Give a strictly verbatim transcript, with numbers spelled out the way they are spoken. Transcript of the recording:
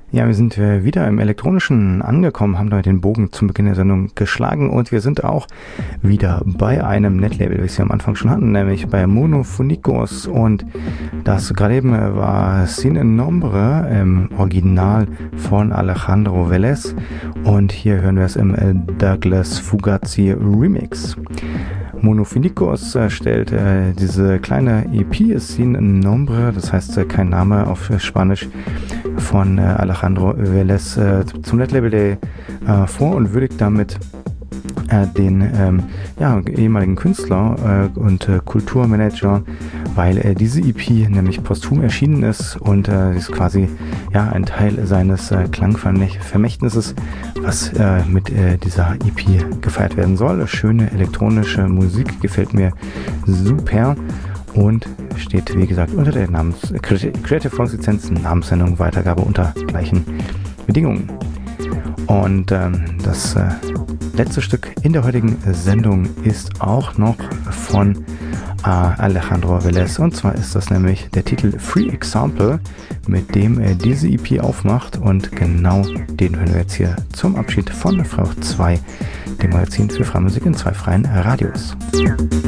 Ja, wir sind äh, wieder im Elektronischen angekommen, haben da den Bogen zum Beginn der Sendung geschlagen und wir sind auch wieder bei einem Netlabel, wie wir es ja am Anfang schon hatten, nämlich bei Monophonikos, und das gerade eben war Sin Nombre im Original von Alejandro Velez und hier hören wir es im äh, Douglas Fugazi Remix. Monophonikos äh, stellt äh, diese kleine E P, Sin Nombre, das heißt äh, kein Name auf Spanisch, von äh, Alejandro Velez äh, zum Netlabel Day äh, vor und würdigt damit äh, den ähm, ja, ehemaligen Künstler äh, und äh, Kulturmanager, weil äh, diese E P nämlich posthum erschienen ist und äh, ist quasi ja, ein Teil seines äh, Klangvermächtnisses, was äh, mit äh, dieser E P gefeiert werden soll. Schöne elektronische Musik, gefällt mir super. Und steht, wie gesagt, unter der Namens Creative Commons Lizenz, Namenssendung, Weitergabe unter gleichen Bedingungen. Und ähm, das äh, letzte Stück in der heutigen Sendung ist auch noch von äh, Alejandro Velez. Und zwar ist das nämlich der Titel Free Example, mit dem er diese E P aufmacht. Und genau den hören wir jetzt hier zum Abschied von Frau zwei, dem Magazin für freie Musik in zwei freien Radios.